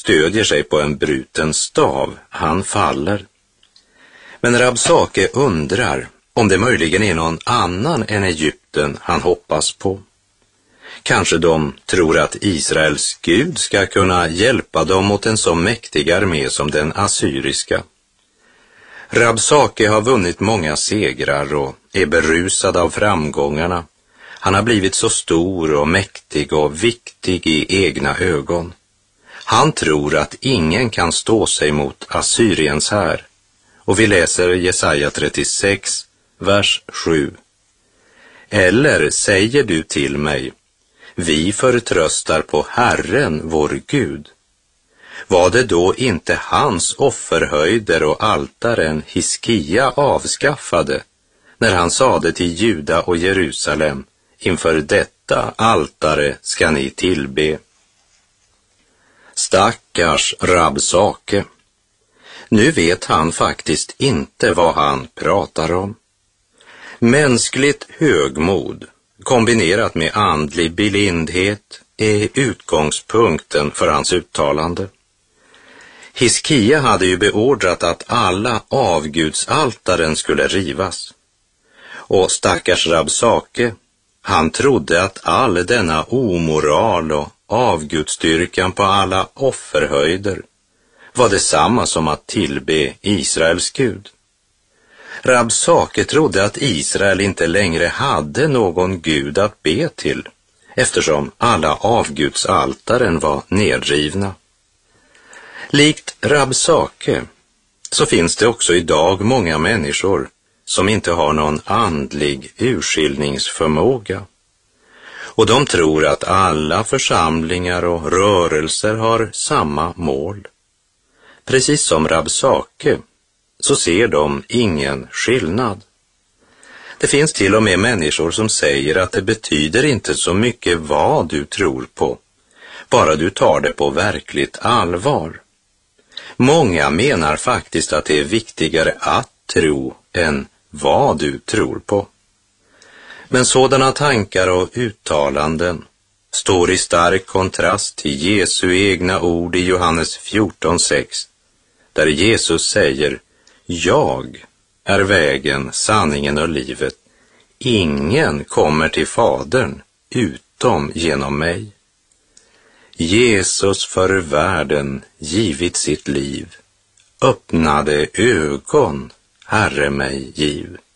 stödjer sig på en bruten stav, han faller. Men Rabsake undrar om det möjligen är någon annan än Egypten han hoppas på. Kanske de tror att Israels Gud ska kunna hjälpa dem mot en så mäktig armé som den assyriska. Rabsake har vunnit många segrar och är berusad av framgångarna. Han har blivit så stor och mäktig och viktig i egna ögon. Han tror att ingen kan stå sig mot Assyriens här. Och vi läser Jesaja 36, vers 7. Eller säger du till mig, vi förtröstar på Herren vår Gud. Var det då inte hans offerhöjder och altaren Hiskia avskaffade, när han sade till Juda och Jerusalem, inför detta altare ska ni tillbe? Stackars Rabsake. Nu vet han faktiskt inte vad han pratar om. Mänskligt högmod kombinerat med andlig blindhet är utgångspunkten för hans uttalande. Hiskia hade ju beordrat att alla avgudsaltaren skulle rivas. Och stackars Rabsake, han trodde att all denna omoral och avgudstyrkan på alla offerhöjder var detsamma som att tillbe Israels Gud. Rabsake trodde att Israel inte längre hade någon gud att be till, eftersom alla avgudsaltaren var nedrivna. Likt Rabsake så finns det också idag många människor som inte har någon andlig urskiljningsförmåga. Och de tror att alla församlingar och rörelser har samma mål. Precis som Rabsake så ser de ingen skillnad. Det finns till och med människor som säger att det betyder inte så mycket vad du tror på, bara du tar det på verkligt allvar. Många menar faktiskt att det är viktigare att tro än vad du tror på. Men sådana tankar och uttalanden står i stark kontrast till Jesu egna ord i Johannes 14:6, där Jesus säger, jag är vägen, sanningen och livet. Ingen kommer till Fadern utom genom mig. Jesus för världen givit sitt liv, öppnade ögon, Herre mig giv.